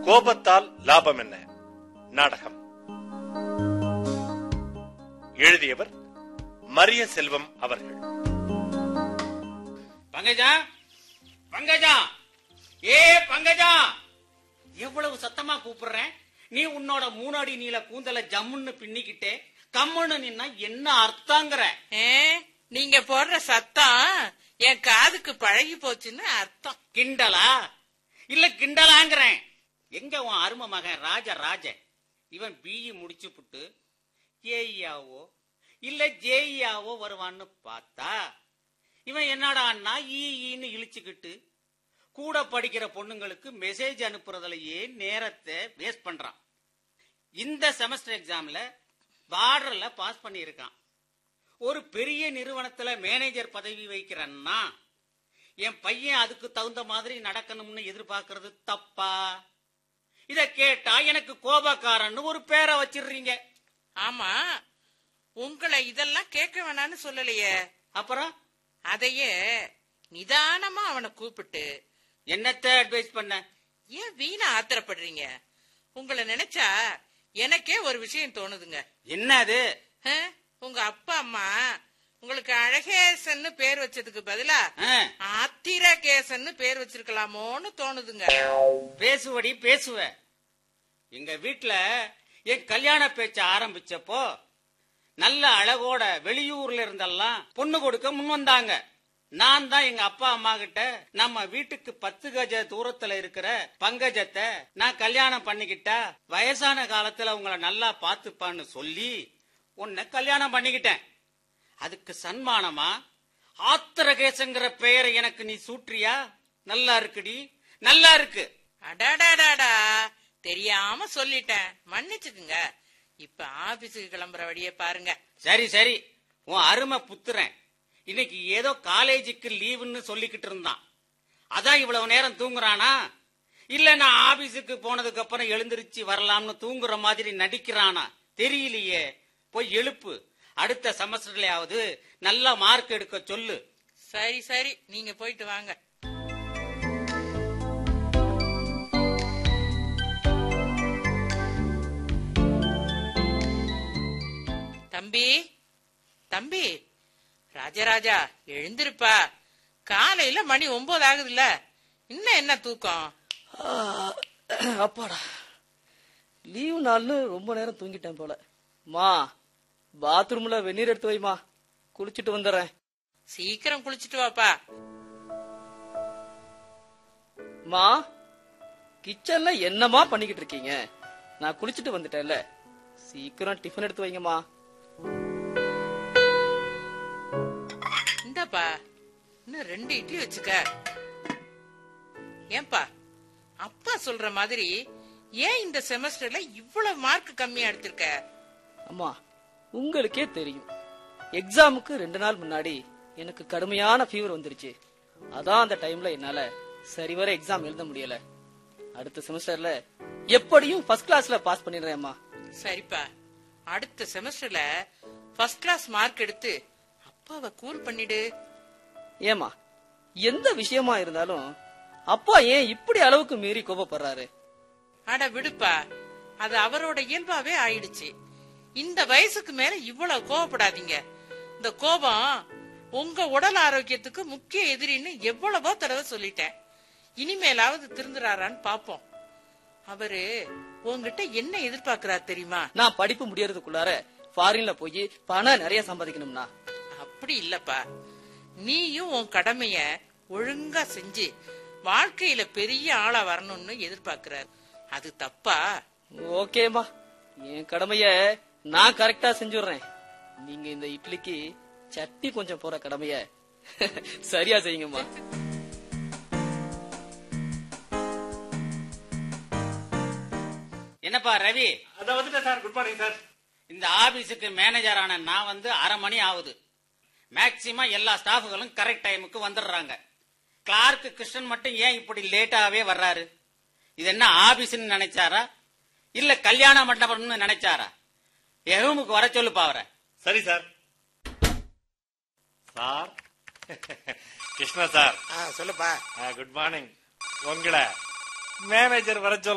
கோபத்தால் லாபம் என்ன? நாடகம். எழுதியவர் மரிய செல்வம் அவர்கள். பங்கஜா, பங்கஜா, ஏ பங்கஜா, எவ்வளவு சத்தமா கூப்பிடுறேன். நீ உன்னோட 3 அடி நீள கூந்தல ஜம்முன்னு பின்னிக்கிட்டே கம்முன்னு நின்னா என்ன அர்த்தங்கிற? நீங்க போடுற சத்தம் என் காதுக்கு பழகி போச்சுன்னு அர்த்தம். கிண்டலா? இல்ல கிண்டலாங்கிறேன். எங்க உன் அருமை மகன் ராஜ இவன் பிஇ முடிச்சு புட்டு ஏஇயாவோ இல்ல ஜேஇயாவோ வருவான்னு பார்த்தா இவன் என்னடான்னா ஈன்னு இழிச்சுக்கிட்டு கூட படிக்கிற பொண்ணுங்களுக்கு மெசேஜ் அனுப்புறதுலயே நேரத்தை வேஸ்ட் பண்றான். இந்த செமஸ்டர் எக்ஸாம்ல பார்டர்ல பாஸ் பண்ணியிருக்கான். ஒரு பெரிய நிறுவனத்துல மேனேஜர் பதவி வைக்கிறன்னா என் பையன் அதுக்கு தகுந்த மாதிரி நடக்கணும்னு எதிர்பார்க்கறது தப்பா? இத கேட்டா எனக்கு கோபக்காரன்னு ஒரு பேரை வச்சிடுறீங்க. ஆமா, உங்களை இதெல்லாம் கேட்க வேணான்னு சொல்லலையே. அப்புறம் அதையே நிதானமா அவனை கூப்பிட்டு என்னத்த அட்வைஸ் பண்ண? ஏன் வீணா ஆத்திரப்படுறீங்க? உங்களை நினைச்சா எனக்கே ஒரு விஷயம் தோணுதுங்க. என்ன அது? உங்க அப்பா அம்மா உங்களுக்கு அழகேசன்னு பேர் வச்சதுக்கு பதிலா ஆத்திரகேசன்னு பேர் வச்சிருக்கலாமோன்னு தோணுதுங்க. பேசுவடி பேசுவ. எங்க வீட்டுல என் கல்யாண பேச்ச ஆரம்பிச்சப்போ நல்ல அழகோட வெளியூர்ல இருந்தெல்லாம் பொண்ணு கொடுக்க முன் வந்தாங்க. நான் தான் எங்க அப்பா அம்மா கிட்ட நம்ம வீட்டுக்கு 10 கஜ தூரத்துல இருக்கிற பங்கஜத்தை நான் கல்யாணம் பண்ணிக்கிட்டா வயசான காலத்துல உங்களை நல்லா பாத்துப்பான்னு சொல்லி உன்னை கல்யாணம் பண்ணிக்கிட்டேன். அதுக்கு சன்மானமா ஆத்திரகேசங்கிற பெயரை எனக்கு நீ சூற்றியா? நல்லா இருக்குடி, நல்லா இருக்கு. அடாடாடாடா, தெரியாம சொல்லிட்டேன், மன்னிச்சுக்குங்க. இப்ப ஆபீஸுக்கு கிளம்புற வழியே பாருங்க. சரி சரி, உன் அருமை புத்துறேன் இன்னைக்கு ஏதோ காலேஜுக்கு லீவுன்னு சொல்லிக்கிட்டு இருந்தான். அதான் இவ்வளவு நேரம் தூங்குறானா? இல்ல நான் ஆபீஸுக்கு போனதுக்கு அப்புறம் எழுந்திருச்சு வரலாம்னு தூங்குற மாதிரி நடிக்கிறானா தெரியலையே. போய் எழுப்பு. அடுத்த செமஸ்டர்லயாவது நல்ல மார்க் எடுக்க சொல்லு. சரி சரி, நீங்க போயிட்டு வாங்க. தம்பி தம்பி, ராஜராஜா எழுந்திருப்பா. காலையில மணி 9 ஆகுதுல்ல, இன்னும் என்ன தூக்கம்? அப்பாடா, லீவு நாள்னு ரொம்ப நேரம் தூங்கிட்டேன் போல. மா, பாத்ரூம்ல வெந்நீர் எடுத்து வைமா, குளிச்சுட்டு வந்துடுறேன். சீக்கிரம் குளிச்சுட்டு வாப்பா. மா, கிச்சன்ல என்னமா பண்ணிக்கிட்டு இருக்கீங்க? நான் குளிச்சுட்டு வந்துட்டேன்ல, சீக்கிரம் டிஃபன் எடுத்து வைங்கம்மா. இந்தாப்பா, இன்னும் 2 இட்லி வச்சுக்க. ஏன்பா, அப்பா சொல்ற மாதிரி ஏன் இந்த செமஸ்டர்ல இவ்வளவு மார்க் கம்மியா எடுத்திருக்க? அம்மா, உங்களுக்கே தெரியும், எக்ஸாமுக்கு 2 நாள் முன்னாடி எனக்கு கடுமையான ஃபீவர் வந்துருச்சு. அதான் அந்த டைம்ல என்னால சரிவர எக்ஸாம் எழுத முடியல. அடுத்த செமஸ்டர்ல எப்படியும் ஃபர்ஸ்ட் கிளாஸ்ல பாஸ் பண்ணிடுறேன்மா. சரிப்பா, அடுத்த செமஸ்டர்ல ஃபர்ஸ்ட் கிளாஸ் மார்க் எடுத்து அப்பாவை கூல் பண்ணிடு. ஏமா, எந்த விஷயமா இருந்தாலும் அப்பா ஏன் இப்படி அளவுக்கு மீறி கோபப்படுறாரு? அட விடுப்பா, அது அவரோட இயல்பாவே ஆயிடுச்சு. இந்த வயசுக்கு மேல இவ்வளவு கோபப்படாதீங்க. இந்த கோபம் உங்க உடல் ஆரோக்கியத்துக்கு முக்கிய எதிரின்னு எவ்வளவோ தடவை சொல்லிட்டேன். இனிமேலாவது திருந்துறாரான்னு பாப்போம். அவரு உங்ககிட்ட என்ன எதிர்பார்க்கிறார் தெரியுமா? நான் படிப்பு முடியறதுக்குள்ளார ஃபாரின்ல போய் பணம் நிறைய சம்பாதிக்கணும்னா. அப்படி இல்லப்பா, நீயும் உன் கடமைய ஒழுங்கா செஞ்சு வாழ்க்கையில பெரிய ஆளா வரணும்னு எதிர்பார்க்கிறார். அது தப்பா? ஓகேமா, என் கடமைய நான் கரெக்டா செஞ்சுடுறேன். நீங்க இந்த இட்லிக்கு சட்னி கொஞ்சம் போற கடமைய சரியா செய்யுங்கம்மா. என்னப்பா ரவி? அதான் வந்துட்டேன் சார். Good morning sir. இந்த ஆபீஸுக்கு மேனேஜர் ஆன நான் வந்து 1/2 மணி ஆகுது. மேக்சிமம் எல்லா ஸ்டாஃபுகளும் கரெக்ட் டைமுக்கு வந்துடுறாங்க. கிளார்க் கிருஷ்ணன் மட்டும் ஏன் இப்படி லேட்டாவே வர்றாரு? இது என்ன ஆபீஸ்ன்னு நினைச்சாரா இல்ல கல்யாண மண்டபம்னு நினைச்சாரா? என் ரூமுக்கு வர சொல்லுப்பா அவரை. சரி சார். Sir, Krishna sir. சொல்லுப்பா. Good morning. உங்களை மேனேஜர் வர சொல்ல